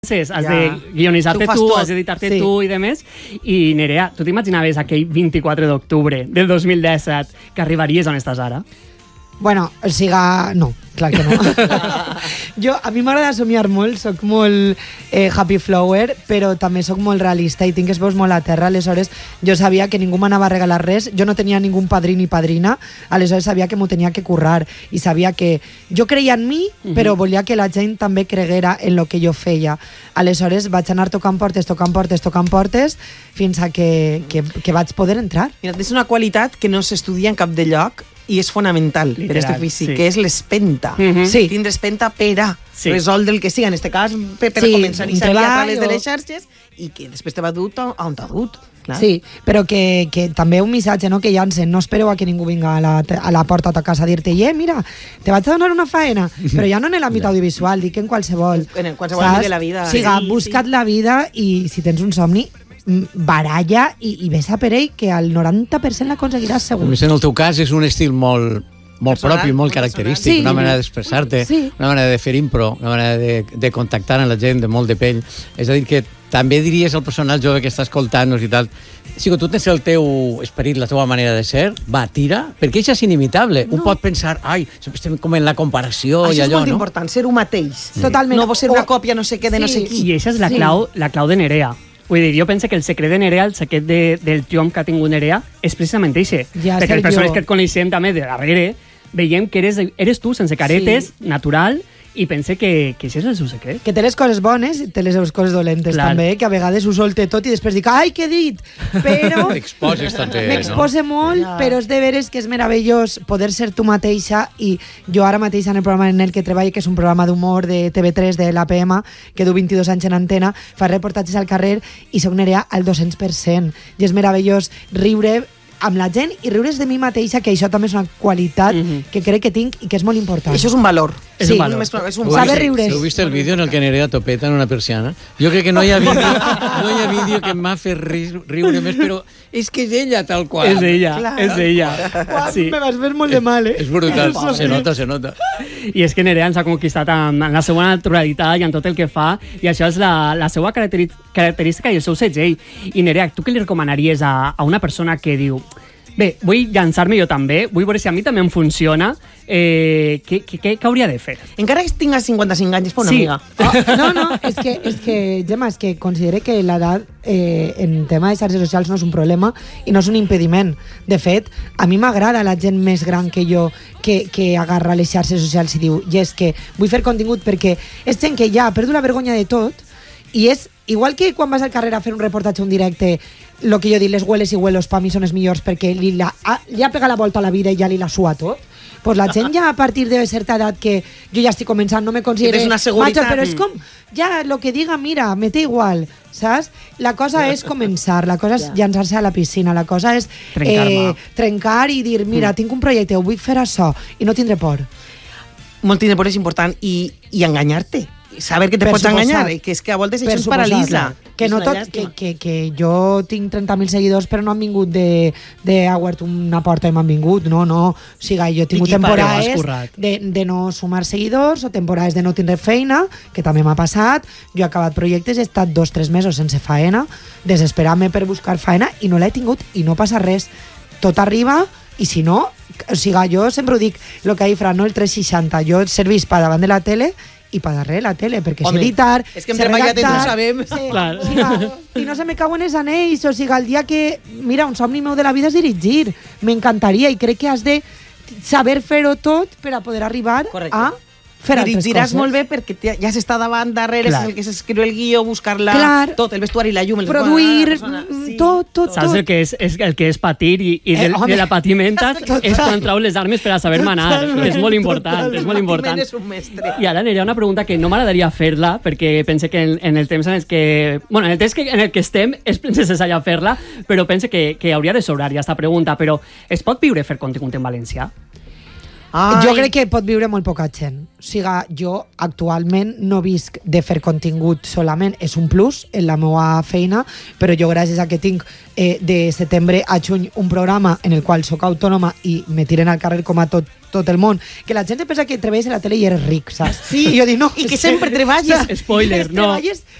has de guionitzar-te tu, has d'editar-te tu i demés. I Nerea, tu t'imaginaves aquell 24 d'octubre del 2017 que arribaries on estàs ara? Bueno, o sigui, no, clar que no. A mi m'agrada somiar molt, soc molt happy flower, però també soc molt realista i tinc els peus molt a terra, aleshores jo sabia que ningú m'anava a regalar res, jo no tenia ningú padrí ni padrina, aleshores sabia que m'ho tenia que currar i sabia que jo creia en mi, però volia que la gent també creguera en lo que jo feia. Aleshores vaig anar tocant portes, fins a que vaig poder entrar. Mira, és una qualitat que no s'estudia en cap de lloc i és fonamental per aquest ofici, que és l'espenta. Tindre espenta per a resoldre el que sigui, en aquest cas per començar a saber a través de les xarxes i que després te va dur on t'ha dut. Sí, però que també un missatge que llancen, no espereu a que ningú vinga a la porta a ta casa a dir-te mira, te vaig a donar una faena, però ja no en l'àmbit audiovisual, dic en qualsevol. En qualsevol àmbit de la vida. Sí, busca't la vida i si tens un somni, baralla i ves a per ell, que al 90% l'aconseguiràs segur. En el teu cas és un estil molt propi, molt característic, una manera d'expressar-te, una manera de fer impro, una manera de contactar amb la gent de molt de pell. És a dir, que també diries al personal jove que està escoltant-nos i tal, si tu tens el teu esperit, la teva manera de ser, va, tira, perquè això és inimitable. Un pot pensar, sempre estem com en la comparació i allò, no? Això és molt important, ser un mateix. Totalment. No vol ser una còpia no sé què de no sé qui. I això és la clau de Nerea. Vull dir, jo penso que el secret de Nerea, el secret del triomf que ha tingut Nerea, és precisament això. Perquè les persones que et coneixem també de darrere, veiem que eres tu, sense caretes, natural, i pense que això és el seu secret. Que té les coses bones i té les coses dolentes també, que a vegades ho solte tot i després dic, ai, què he dit? Però t'exposes també, no? M'expose molt, però és de veres que és meravellós poder ser tu mateixa i jo ara mateix en el programa en el que treballo, que és un programa d'humor de TV3, de l'APM, que du 22 anys en antena, fa reportatges al carrer i soc Nerea al 200%. I és meravellós riure amb la gent i riure's de mi mateixa, que això també és una qualitat que crec que tinc i que és molt important. Això és un valor. Sí, saber riure. Heu vist el vídeo en el que Nerea topeta en una persiana? Jo crec que no hi ha vídeo que m'ha fet riure més, però és que és ella tal qual. És ella. Me vas fer molt de mal, És brutal, se nota. I és que Nerea ens ha conquistat amb la seva naturalitat i amb tot el que fa, i això és la seva característica i el seu segell. I Nerea, tu què li recomanaries a una persona que diu bé, vull llançar-me jo també, vull veure si a mi també em funciona, què hauria de fer? Encara que tingues 55 anys, és per una amiga. No, és que, Gemma, és que considere que l'edat en tema de xarxes socials no és un problema i no és un impediment. De fet, a mi m'agrada la gent més gran que jo que agarra les xarxes socials i diu, i és que vull fer contingut perquè és gent que ja ha perdut la vergonya de tot i és igual que quan vas al carrer a fer un reportatge, un directe, el que jo dic, les hueles i huelos per mi són els millors perquè li ha pegat la volta a la vida i ja li la sua tot. Pues la gent ja a partir de certa edat que jo ja estic començant, no me considero macho, però és com, ja el que diga, mira, me té igual, saps? La cosa és començar, la cosa és llançar-se a la piscina, la cosa és trencar i dir, mira, tinc un projecte, ho vull fer això, i no tindré por. Molt tindre por és important i enganyar-te. Saber que te pots enganyar, que és que a voltes això ens paralitza. Que no tot, que jo tinc 30.000 seguidors però no han vingut de obert una porta i m'han vingut, no. O sigui, jo he tingut temporades de no sumar seguidors o temporades de no tindre feina, que també m'ha passat. Jo he acabat projectes, he estat 2-3 mesos sense faena, desesperant-me per buscar faena i no l'he tingut i no passa res. Tot arriba i si no, o sigui, jo sempre ho dic, el que ha dit Fran, no el 360, jo servís per davant de la tele i per darrere la tele, perquè és editar, és que hem treballat i no ho sabem. I no se me cauen els anells, o sigui, el dia que, mira, un somni meu de la vida és dirigir, m'encantaria i crec que has de saber fer-ho tot per a poder arribar a fer altres coses. Dirigiràs molt bé perquè ja s'està davant, darrere, és el que s'escriu el guió, buscar-la, tot, el vestuari, la llum, produir, tot. Saps el que és patir i de la patimenta és quan trau les armes per a saber manar, que és molt important. És un mestre. I ara aniré a una pregunta que no m'agradaria fer-la perquè pense que en el temps en el que estem és necessària fer-la, però pense que hauria de sobrar ja esta pregunta, però es pot viure fer contingut en valencià? Jo crec que pot viure molt poca gent. O sigui, jo actualment no visc de fer contingut solament, és un plus en la meva feina, però jo gràcies a que tinc de setembre a juny un programa en el qual sóc autònoma i me tiren al carrer com a tot el món, que la gent pensa que treballes a la tele i eres ric, saps? Sí, i jo dic, no, i que sempre treballes. Spoiler, no. Treballes